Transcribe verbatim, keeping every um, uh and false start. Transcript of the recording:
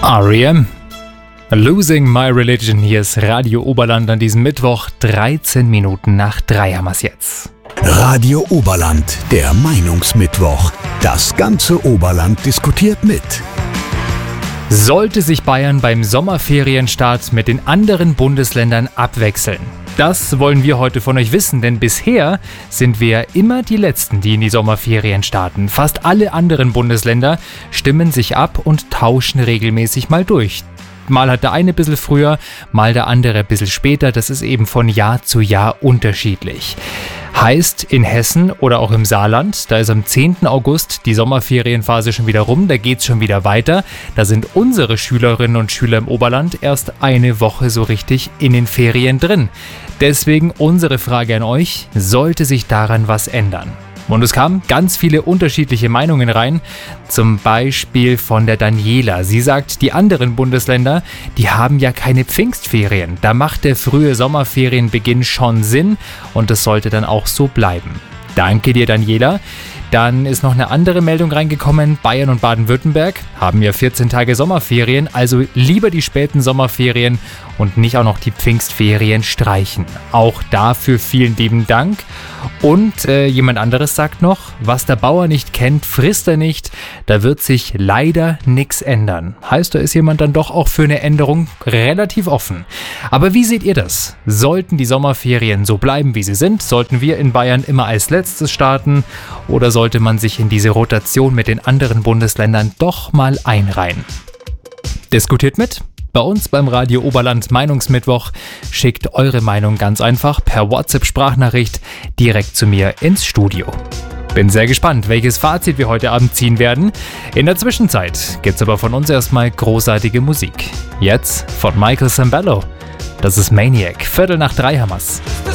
R E M. Losing My Religion. Hier ist Radio Oberland an diesem Mittwoch. dreizehn Minuten nach drei haben wir's jetzt. Radio Oberland, der Meinungsmittwoch. Das ganze Oberland diskutiert mit. Sollte sich Bayern beim Sommerferienstart mit den anderen Bundesländern abwechseln? Das wollen wir heute von euch wissen, denn bisher sind wir immer die Letzten, die in die Sommerferien starten. Fast alle anderen Bundesländer stimmen sich ab und tauschen regelmäßig mal durch. Mal hat der eine ein bisschen früher, mal der andere ein bisschen später. Das ist eben von Jahr zu Jahr unterschiedlich. Heißt, in Hessen oder auch im Saarland, da ist am zehnten August die Sommerferienphase schon wieder rum, da geht's schon wieder weiter. Da sind unsere Schülerinnen und Schüler im Oberland erst eine Woche so richtig in den Ferien drin. Deswegen unsere Frage an euch, sollte sich daran was ändern? Und es kamen ganz viele unterschiedliche Meinungen rein, zum Beispiel von der Daniela. Sie sagt, die anderen Bundesländer, die haben ja keine Pfingstferien. Da macht der frühe Sommerferienbeginn schon Sinn und das sollte dann auch so bleiben. Danke dir, Daniela. Dann ist noch eine andere Meldung reingekommen. Bayern und Baden-Württemberg haben ja vierzehn Tage Sommerferien, also lieber die späten Sommerferien und nicht auch noch die Pfingstferien streichen. Auch dafür vielen lieben Dank. Und äh, jemand anderes sagt noch, was der Bauer nicht kennt, frisst er nicht. Da wird sich leider nichts ändern. Heißt, da ist jemand dann doch auch für eine Änderung relativ offen. Aber wie seht ihr das? Sollten die Sommerferien so bleiben, wie sie sind? Sollten wir in Bayern immer als letztes starten? Oder sollte man sich in diese Rotation mit den anderen Bundesländern doch mal einreihen? Diskutiert mit. Bei uns beim Radio Oberland Meinungsmittwoch. Schickt eure Meinung ganz einfach per WhatsApp-Sprachnachricht direkt zu mir ins Studio. Bin sehr gespannt, welches Fazit wir heute Abend ziehen werden. In der Zwischenzeit gibt's aber von uns erstmal großartige Musik. Jetzt von Michael Sambello. Das ist Maniac. Viertel nach drei haben wir's.